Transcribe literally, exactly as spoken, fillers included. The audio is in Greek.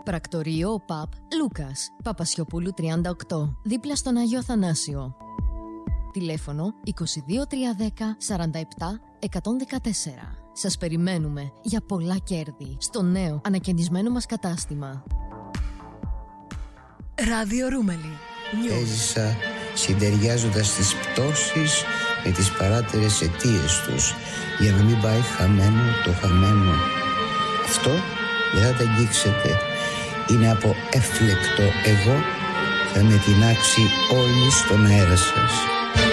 Πρακτορείο ΠΑΠ Λούκας, Παπασιοπούλου τριάντα οκτώ, δίπλα στον Άγιο Αθανάσιο. Τηλέφωνο είκοσι δύο τριακόσια δέκα σαράντα επτά εκατόν δεκατέσσερα. Σας περιμένουμε για πολλά κέρδη στο νέο ανακαινισμένο μας κατάστημα. Ράδιο Ρούμελι. Έζησα συντεριάζοντας τις πτώσεις με τις παράτερες αιτίες τους, για να μην πάει χαμένο το χαμένο. Αυτό δεν θα τα αγγίξετε. Είναι από έφλεκτο εγώ, θα με τεινάξει όλοι στον αέρα σας.